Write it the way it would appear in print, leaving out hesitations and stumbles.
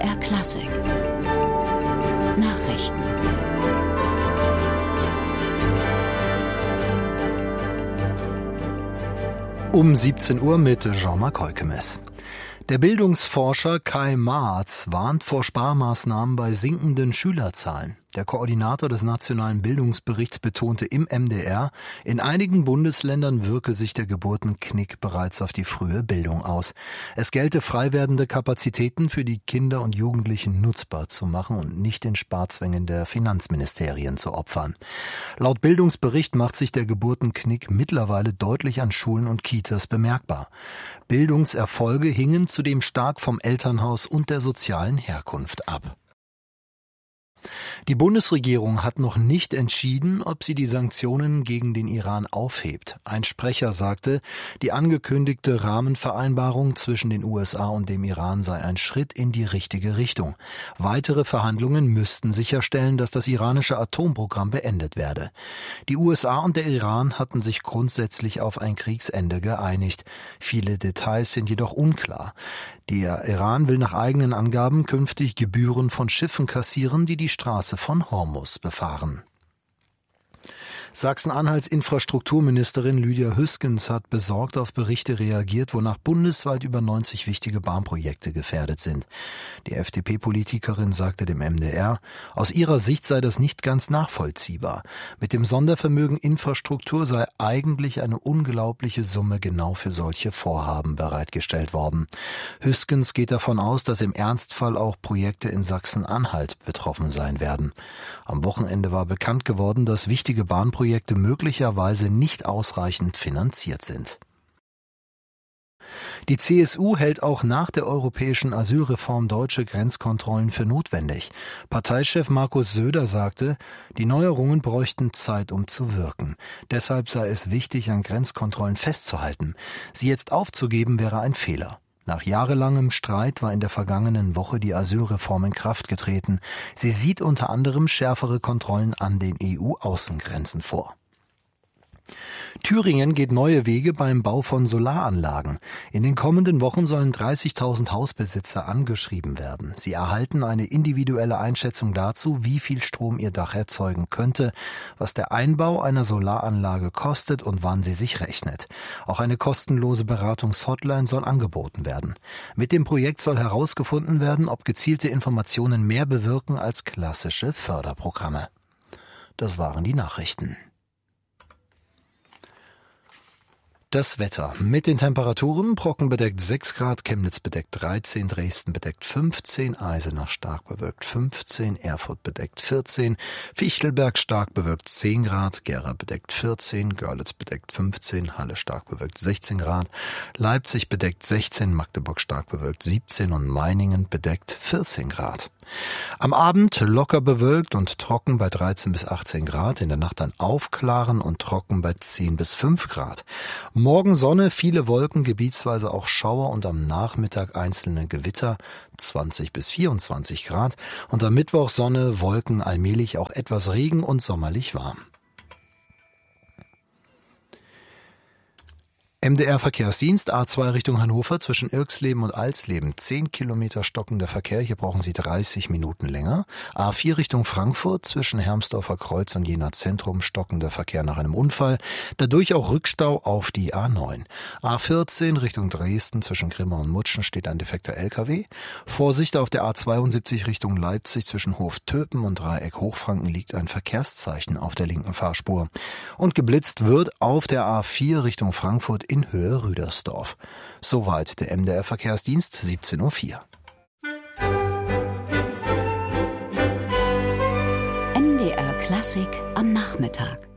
MDR Klassik Nachrichten. Um 17 Uhr mit Jean-Marc Heukemes. Der Bildungsforscher Kai Maatz warnt vor Sparmaßnahmen bei sinkenden Schülerzahlen. Der Koordinator des Nationalen Bildungsberichts betonte im MDR, in einigen Bundesländern wirke sich der Geburtenknick bereits auf die frühe Bildung aus. Es gelte, frei werdende Kapazitäten für die Kinder und Jugendlichen nutzbar zu machen und nicht den Sparzwängen der Finanzministerien zu opfern. Laut Bildungsbericht macht sich der Geburtenknick mittlerweile deutlich an Schulen und Kitas bemerkbar. Bildungserfolge hingen zudem stark vom Elternhaus und der sozialen Herkunft ab. Die Bundesregierung hat noch nicht entschieden, ob sie die Sanktionen gegen den Iran aufhebt. Ein Sprecher sagte, die angekündigte Rahmenvereinbarung zwischen den USA und dem Iran sei ein Schritt in die richtige Richtung. Weitere Verhandlungen müssten sicherstellen, dass das iranische Atomprogramm beendet werde. Die USA und der Iran hatten sich grundsätzlich auf ein Kriegsende geeinigt. Viele Details sind jedoch unklar. Der Iran will nach eigenen Angaben künftig Gebühren von Schiffen kassieren, die die Straße von Hormuz befahren. Sachsen-Anhalts Infrastrukturministerin Lydia Hüskens hat besorgt auf Berichte reagiert, wonach bundesweit über 90 wichtige Bahnprojekte gefährdet sind. Die FDP-Politikerin sagte dem MDR, aus ihrer Sicht sei das nicht ganz nachvollziehbar. Mit dem Sondervermögen Infrastruktur sei eigentlich eine unglaubliche Summe genau für solche Vorhaben bereitgestellt worden. Hüskens geht davon aus, dass im Ernstfall auch Projekte in Sachsen-Anhalt betroffen sein werden. Am Wochenende war bekannt geworden, dass wichtige Bahnprojekte möglicherweise nicht ausreichend finanziert sind. Die CSU hält auch nach der europäischen Asylreform deutsche Grenzkontrollen für notwendig. Parteichef Markus Söder sagte, die Neuerungen bräuchten Zeit, um zu wirken. Deshalb sei es wichtig, an Grenzkontrollen festzuhalten. Sie jetzt aufzugeben, wäre ein Fehler. Nach jahrelangem Streit war in der vergangenen Woche die Asylreform in Kraft getreten. Sie sieht unter anderem schärfere Kontrollen an den EU-Außengrenzen vor. Thüringen geht neue Wege beim Bau von Solaranlagen. In den kommenden Wochen sollen 30.000 Hausbesitzer angeschrieben werden. Sie erhalten eine individuelle Einschätzung dazu, wie viel Strom ihr Dach erzeugen könnte, was der Einbau einer Solaranlage kostet und wann sie sich rechnet. Auch eine kostenlose Beratungshotline soll angeboten werden. Mit dem Projekt soll herausgefunden werden, ob gezielte Informationen mehr bewirken als klassische Förderprogramme. Das waren die Nachrichten. Das Wetter. Mit den Temperaturen: Brocken bedeckt 6 Grad, Chemnitz bedeckt 13, Dresden bedeckt 15, Eisenach stark bewölkt 15, Erfurt bedeckt 14, Fichtelberg stark bewölkt 10 Grad, Gera bedeckt 14, Görlitz bedeckt 15, Halle stark bewölkt 16 Grad, Leipzig bedeckt 16, Magdeburg stark bewölkt 17 und Meiningen bedeckt 14 Grad. Am Abend locker bewölkt und trocken bei 13 bis 18 Grad, in der Nacht dann aufklaren und trocken bei 10 bis 5 Grad. Morgen Sonne, viele Wolken, gebietsweise auch Schauer und am Nachmittag einzelne Gewitter, 20 bis 24 Grad. Und am Mittwoch Sonne, Wolken, allmählich auch etwas Regen und sommerlich warm. MDR Verkehrsdienst, A2 Richtung Hannover zwischen Irxleben und Alsleben, 10 Kilometer stockender Verkehr, hier brauchen Sie 30 Minuten länger. A4 Richtung Frankfurt zwischen Hermsdorfer Kreuz und Jena Zentrum, stockender Verkehr nach einem Unfall, dadurch auch Rückstau auf die A9. A14 Richtung Dresden zwischen Grimma und Mutschen steht ein defekter LKW. Vorsicht auf der A72 Richtung Leipzig zwischen Hof-Töpen und Dreieck Hochfranken liegt ein Verkehrszeichen auf der linken Fahrspur. Und geblitzt wird auf der A4 Richtung Frankfurt in Höhe Rüdersdorf. Soweit der MDR Verkehrsdienst, 17:04 Uhr. MDR Klassik am Nachmittag.